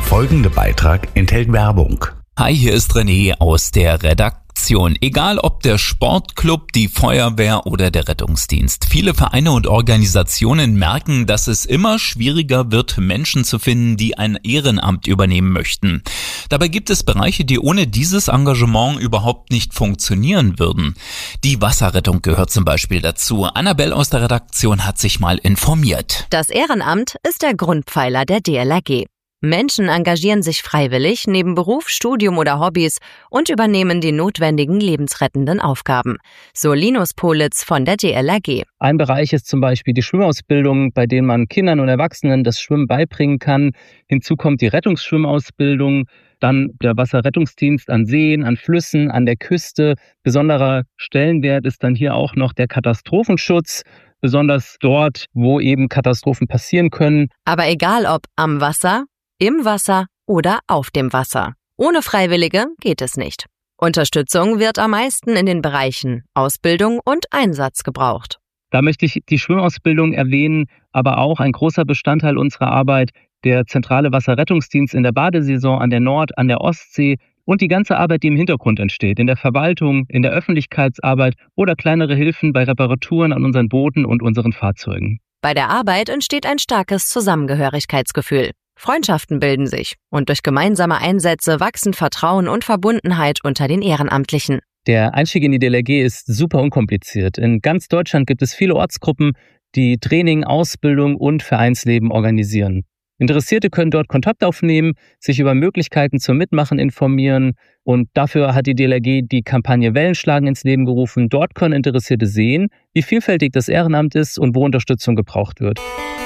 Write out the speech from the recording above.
Der folgende Beitrag enthält Werbung. Hi, hier ist René aus der Redaktion. Egal ob der Sportclub, die Feuerwehr oder der Rettungsdienst. Viele Vereine und Organisationen merken, dass es immer schwieriger wird, Menschen zu finden, die ein Ehrenamt übernehmen möchten. Dabei gibt es Bereiche, die ohne dieses Engagement überhaupt nicht funktionieren würden. Die Wasserrettung gehört zum Beispiel dazu. Annabelle aus der Redaktion hat sich mal informiert. Das Ehrenamt ist der Grundpfeiler der DLRG. Menschen engagieren sich freiwillig neben Beruf, Studium oder Hobbys und übernehmen die notwendigen lebensrettenden Aufgaben. So Linus Politz von der DLRG. Ein Bereich ist zum Beispiel die Schwimmausbildung, bei denen man Kindern und Erwachsenen das Schwimmen beibringen kann. Hinzu kommt die Rettungsschwimmausbildung, dann der Wasserrettungsdienst an Seen, an Flüssen, an der Küste. Besonderer Stellenwert ist dann hier auch noch der Katastrophenschutz. Besonders dort, wo eben Katastrophen passieren können. Aber egal ob am Wasser, im Wasser oder auf dem Wasser. Ohne Freiwillige geht es nicht. Unterstützung wird am meisten in den Bereichen Ausbildung und Einsatz gebraucht. Da möchte ich die Schwimmausbildung erwähnen, aber auch ein großer Bestandteil unserer Arbeit, der zentrale Wasserrettungsdienst in der Badesaison an der Nord-, an der Ostsee und die ganze Arbeit, die im Hintergrund entsteht, in der Verwaltung, in der Öffentlichkeitsarbeit oder kleinere Hilfen bei Reparaturen an unseren Booten und unseren Fahrzeugen. Bei der Arbeit entsteht ein starkes Zusammengehörigkeitsgefühl. Freundschaften bilden sich und durch gemeinsame Einsätze wachsen Vertrauen und Verbundenheit unter den Ehrenamtlichen. Der Einstieg in die DLRG ist super unkompliziert. In ganz Deutschland gibt es viele Ortsgruppen, die Training, Ausbildung und Vereinsleben organisieren. Interessierte können dort Kontakt aufnehmen, sich über Möglichkeiten zum Mitmachen informieren und dafür hat die DLRG die Kampagne Wellenschlagen ins Leben gerufen. Dort können Interessierte sehen, wie vielfältig das Ehrenamt ist und wo Unterstützung gebraucht wird.